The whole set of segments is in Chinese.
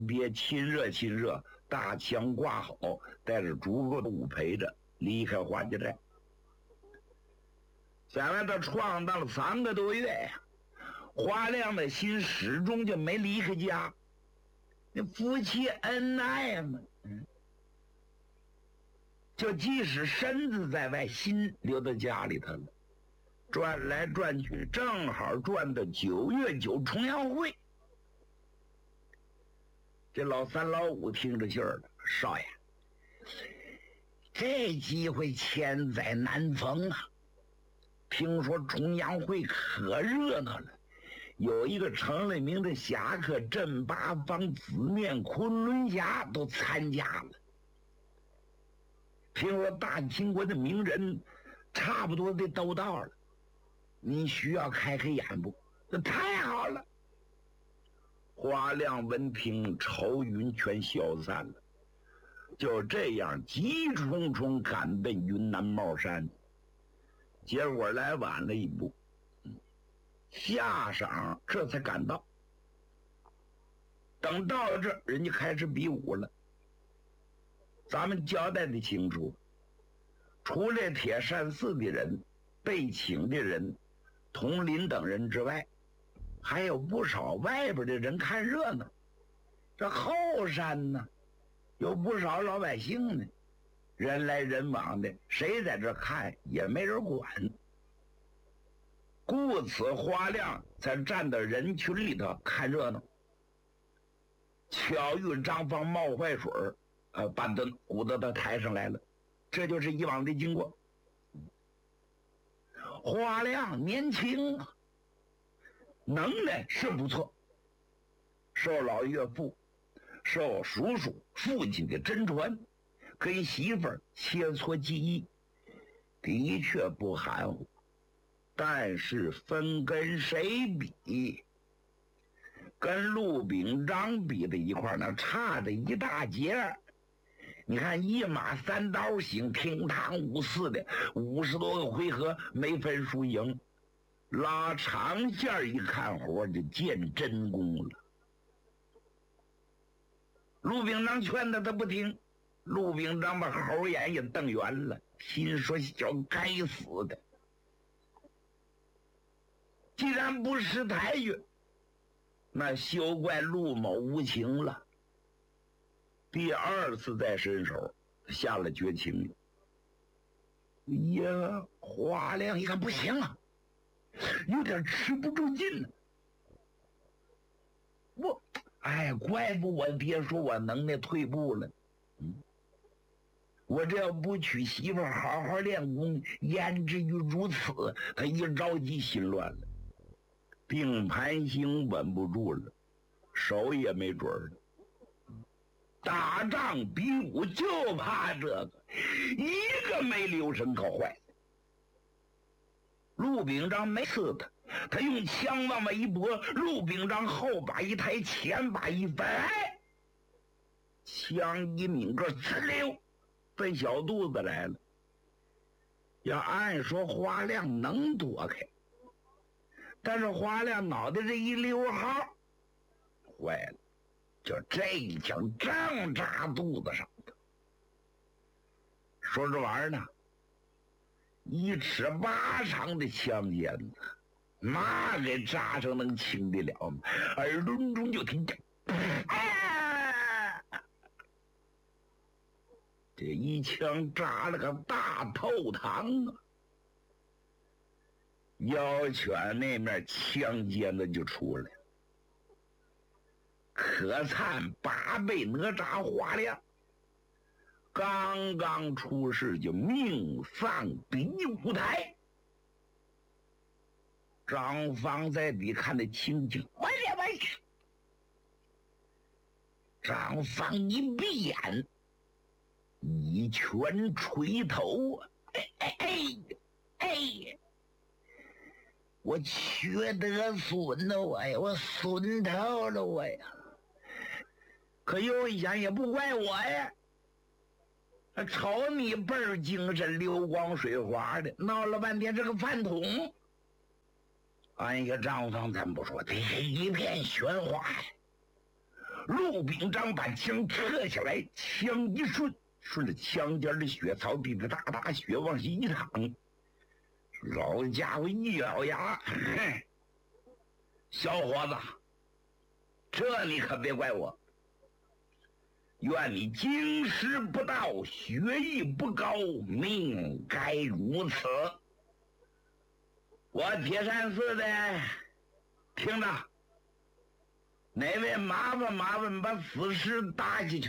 别亲热亲热，大枪挂好，带着足够的武陪着离开花家寨。在外头闯荡了3个多月呀，华亮的心始终就没离开家。那夫妻恩爱嘛，就即使身子在外，心留在家里头了。转来转去，正好转到9月9重阳会。这老3老5听着信儿了，少爷，这机会千载难逢啊！听说重阳会可热闹了，有一个成了名的侠客镇八方紫面昆仑侠都参加了。听说大秦国的名人差不多得都到了，你需要开眼不？那太好了！华亮闻听，愁云全消散了，就这样急匆匆赶奔云南帽山。结果来晚了一步，下晌这才赶到。等到了这儿，人家开始比武了。咱们交代的清楚，除了铁扇寺的人、被请的人、统领等人之外，还有不少外边的人看热闹。这后山呢，有不少老百姓呢，人来人往的，谁在这看也没人管。故此华亮才站到人群里头看热闹。巧遇张方冒坏水半顿鼓捣到台上来了，这就是以往的经过。华亮年轻啊，能耐是不错，受老岳父、受叔叔、父亲的真传，跟媳妇儿切磋技艺，的确不含糊。但是分跟谁比？跟陆秉章比在一块儿，那差着一大截。你看一马3刀行，厅堂五四的50多个回合没分输赢，拉长线一看活就见真功了。陆秉章劝他不听，陆秉章把猴眼也瞪圆了，心说小该死的，既然不识抬举，那休怪陆某无情了。第2次再伸手，下了绝情。呀，华亮一看不行啊，有点吃不住劲了。怪不我爹说我能耐退步了。我这要不娶媳妇好好练功，焉至于如此？他一着急心乱了，定盘星稳不住了，手也没准了。打仗比武就怕这个，一个没留神搞坏了。陆秉章没刺他，他用枪往外一拨，陆秉章后把一抬，前把一翻，枪一抿个呲溜，奔小肚子来了。要按说华亮能躲开，但是华亮脑袋这一溜号，坏了，就这一枪正扎肚子上头。说这玩意儿呢，1尺8长的枪尖子，那给扎上能轻得了吗？耳轮中就听见，这一枪扎了个大透膛啊！妖犬那面枪尖子就出来了。可叹8倍哪吒华亮刚刚出世就命丧比武台。张方在底看得清清，快点吧！张方一闭眼，一拳捶头，我缺德损了我呀，我损透了我呀！可又一想，也不怪我呀。瞅你倍儿精神，流光水滑的，闹了半天这个饭桶。哎呀，张方咱不说，这一片喧哗呀！ 陆秉章把枪撤下来，枪一顺着枪尖的血槽滴滴答答血往下一淌。老家伙一咬牙，小伙子，这你可别怪我，愿你经师不到，学艺不高，命该如此。我铁山寺的，听着，哪位麻烦把此事打下去。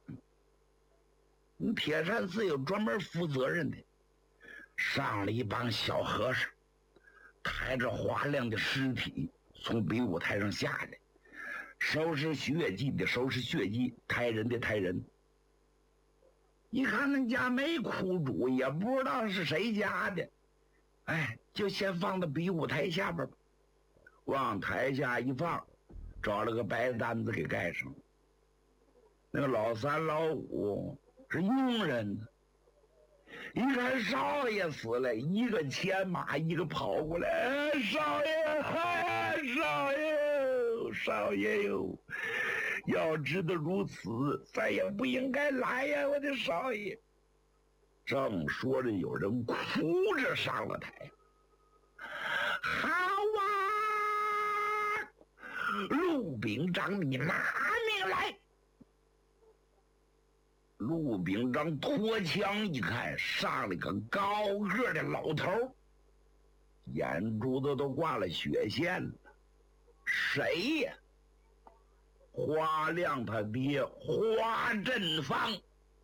铁山寺有专门负责任的，上了一帮小和尚，抬着华亮的尸体从比武台上下来，收拾血迹的收拾血迹，抬人的抬人。一看那家没哭主，也不知道是谁家的，哎，就先放到比武台下边吧。往台下一放，找了个白单子给盖上。那个老三老五是佣人，一看少爷死了，一个牵马，一个跑过来，少爷，少爷哟！要知道如此，再也不应该来呀，我的少爷。正说着，有人哭着上了台。好啊，陆秉章，你拿命来！陆秉章脱枪一看，上了个高个的老头，眼珠子都挂了血线了。谁呀？花亮他爹花振芳，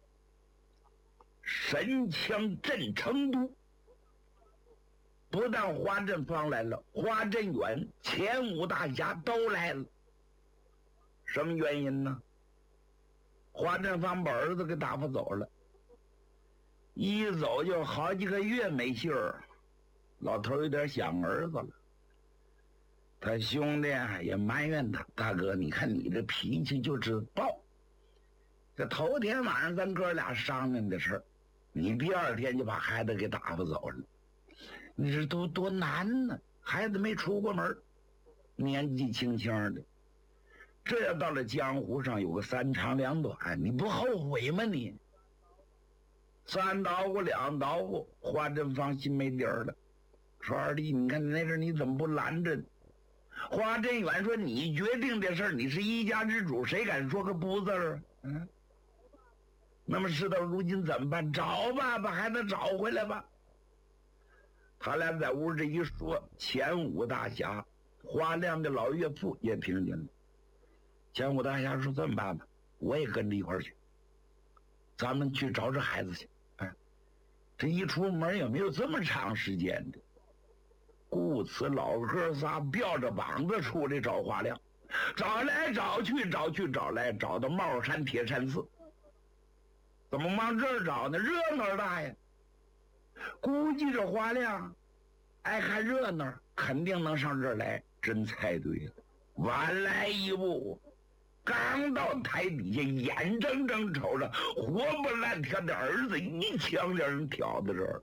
神枪镇成都。不但花振芳来了，花振远、前五大侠都来了。什么原因呢？花振芳把儿子给打发走了，一走就好几个月没信儿，老头有点想儿子了。他兄弟也埋怨他，大哥，你看你这脾气就知暴。这头天晚上咱哥俩商量的事儿，你第二天就把孩子给打发走了，你这多难呢？孩子没出过门，年纪轻轻的，这要到了江湖上有个三长两短，你不后悔吗你？三捣鼓两捣鼓，花振芳心没底儿了，说二弟，你看那阵你怎么不拦着？花振远说：“你决定这事儿，你是一家之主，谁敢说个不字儿？嗯。那么事到如今怎么办？找吧，把孩子找回来吧。”他俩在屋这一说，前五大侠花亮的老岳父也听见了。前五大侠说：“这么办吧，我也跟着一块儿去，咱们去找这孩子去。哎，这一出门也没有这么长时间的。”故此，老哥仨吊着膀子出来找花亮，找来找去，找来找到帽山铁山寺。怎么往这儿找呢？热闹大呀！估计这花亮爱看热闹，肯定能上这儿来。真猜对了，晚来一步，刚到台底下，眼睁睁瞅着活不烂天的儿子一枪让人挑到这儿。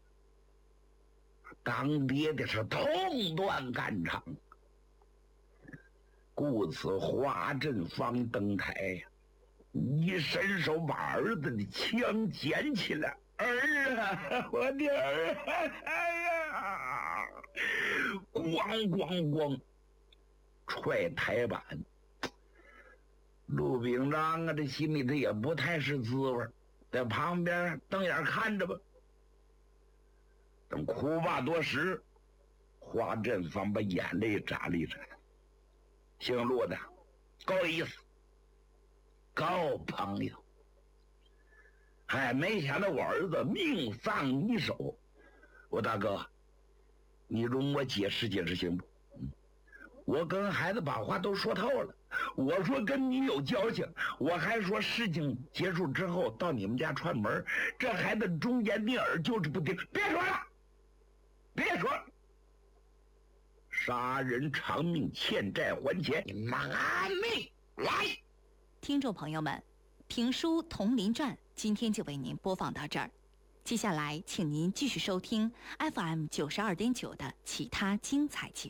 当爹的是痛断肝肠，故此花振芳登台呀，一伸手把儿子的枪捡起来，儿啊，我的儿啊，哎呀，咣咣咣，踹台板。陆秉章啊，这心里头也不太是滋味，在旁边瞪眼看着吧。等哭罢多时，花振芳把眼泪眨了一眨。姓陆的，够意思，够朋友。哎，没想到我儿子命丧你手。我大哥，你容我解释解释行不？我跟孩子把话都说透了。我说跟你有交情，我还说事情结束之后到你们家串门，这孩子忠言逆耳，就是不听。别说了，别说了，杀人偿命，欠债还钱，你拿命来！ 听众朋友们，评书《铜陵传》今天就为您播放到这儿，接下来请您继续收听 FM92.9的其他精彩节目。